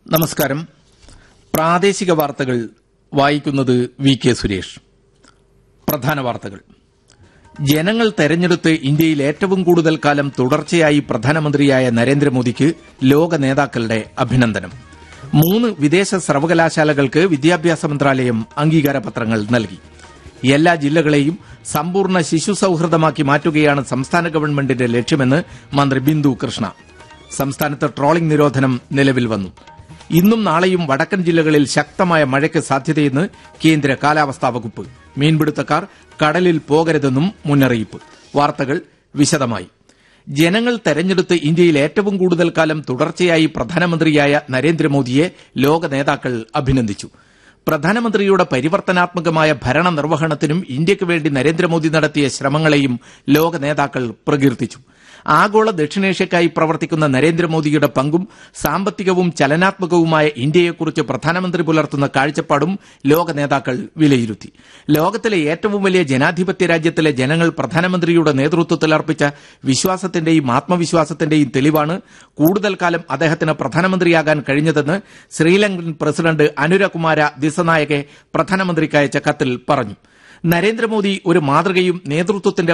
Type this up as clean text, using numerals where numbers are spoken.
നമസ്കാരം. പ്രാദേശിക വാർത്തകൾ വായിക്കുന്നത് വി കെ സുരേഷ്. പ്രധാന വാർത്തകൾ. ജനങ്ങൾ തെരഞ്ഞെടുത്ത് ഇന്ത്യയിൽ ഏറ്റവും കൂടുതൽ കാലം തുടർച്ചയായി പ്രധാനമന്ത്രിയായ നരേന്ദ്രമോദിക്ക് ലോക നേതാക്കളുടെ അഭിനന്ദനം. 3 വിദേശ സർവകലാശാലകൾക്ക് വിദ്യാഭ്യാസ മന്ത്രാലയം അംഗീകാരപത്രങ്ങൾ നൽകി. എല്ലാ ജില്ലകളെയും സമ്പൂർണ്ണ ശിശു സൌഹൃദമാക്കി മാറ്റുകയാണ് സംസ്ഥാന ഗവൺമെന്റിന്റെ ലക്ഷ്യമെന്ന് മന്ത്രി ബിന്ദു കൃഷ്ണ. സംസ്ഥാനത്ത് ട്രോളിംഗ് നിരോധനം നിലവിൽ വന്നു. ഇന്നും നാളെയും വടക്കൻ ജില്ലകളിൽ ശക്തമായ മഴയ്ക്ക് സാധ്യതയെന്ന് കേന്ദ്ര കാലാവസ്ഥാ വകുപ്പ്. മീൻപിടുത്തക്കാർ കടലിൽ പോകരുതെന്നും മുന്നറിയിപ്പ്. വാർത്തകൾ വിശദമായി. ജനങ്ങൾ തെരഞ്ഞെടുത്ത് ഇന്ത്യയിൽ ഏറ്റവും കൂടുതൽ കാലം തുടർച്ചയായി പ്രധാനമന്ത്രിയായ നരേന്ദ്രമോദിയെ ലോക നേതാക്കൾ അഭിനന്ദിച്ചു. പ്രധാനമന്ത്രിയുടെ പരിവർത്തനാത്മകമായ ഭരണ നിർവഹണത്തിനും ഇന്ത്യയ്ക്ക് വേണ്ടി നരേന്ദ്രമോദി നടത്തിയ ശ്രമങ്ങളെയും ലോക നേതാക്കൾ പ്രകീർത്തിച്ചു. ആഗോള ദക്ഷിണേഷ്യയ്ക്കായി പ്രവർത്തിക്കുന്ന നരേന്ദ്രമോദിയുടെ പങ്കും സാമ്പത്തികവും ചലനാത്മകവുമായ ഇന്ത്യയെക്കുറിച്ച് പ്രധാനമന്ത്രി പുലർത്തുന്ന കാഴ്ചപ്പാടും ലോക നേതാക്കൾ വിലയിരുത്തി. ലോകത്തിലെ ഏറ്റവും വലിയ ജനാധിപത്യ രാജ്യത്തിലെ ജനങ്ങൾ പ്രധാനമന്ത്രിയുടെ നേതൃത്വത്തിൽ അർപ്പിച്ച വിശ്വാസത്തിന്റെയും ആത്മവിശ്വാസത്തിന്റെയും തെളിവാണ് കൂടുതൽ കാലം അദ്ദേഹത്തിന് പ്രധാനമന്ത്രിയാകാൻ കഴിഞ്ഞതെന്ന് ശ്രീലങ്കൻ പ്രസിഡന്റ് അനുരകുമാര ദിസനായകെ പ്രധാനമന്ത്രിക്ക് അയച്ച കത്തിൽ പറഞ്ഞു. നരേന്ദ്രമോദി ഒരു മാതൃകയും നേതൃത്വത്തിന്റെ